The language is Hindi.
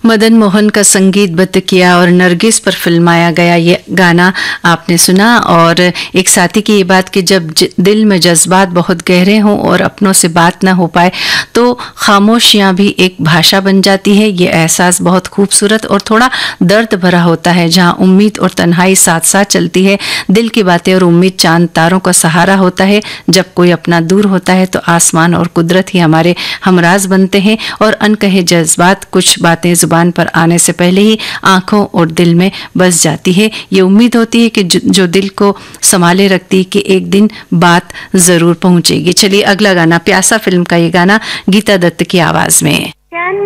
मदन मोहन का संगीतबद्ध किया और नरगिस पर फिल्माया गया ये गाना आपने सुना। और एक साथी की ये बात कि जब दिल में जज्बात बहुत गहरे हों और अपनों से बात ना हो पाए तो खामोशियां भी एक भाषा बन जाती है। ये एहसास बहुत खूबसूरत और थोड़ा दर्द भरा होता है, जहां उम्मीद और तन्हाई साथ साथ चलती है। दिल की बातें और उम्मीद चांद तारों का सहारा होता है। जब कोई अपना दूर होता है तो आसमान और कुदरत ही हमारे हमराज बनते हैं और अनकहे जज्बात, कुछ बातें जुबान पर आने से पहले ही आंखों और दिल में बस जाती है। ये उम्मीद होती है कि जो दिल को संभाले रखती है कि एक दिन बात जरूर पहुंचेगी। चलिए अगला गाना, प्यासा फिल्म का ये गाना गीता दत्त की आवाज में।